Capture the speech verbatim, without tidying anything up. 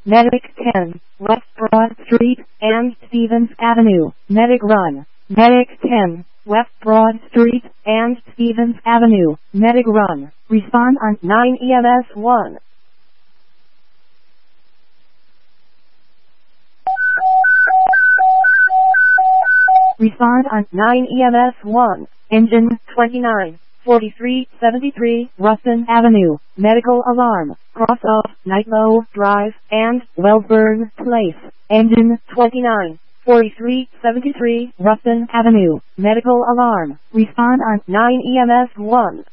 Medic ten, West Broad Street and Stevens Avenue. Medic run. Medic ten, West Broad Street and Stevens Avenue. Medic run. Respond on nine E M S one. Respond on nine E M S one. Engine twenty-nine, forty-three seventy-three Ruston Avenue. Medical alarm. Cross of Nightlow Drive and Wellsburn Place. Engine twenty-nine, forty-three seventy-three Ruston Avenue. Medical alarm. Respond on nine E M S one.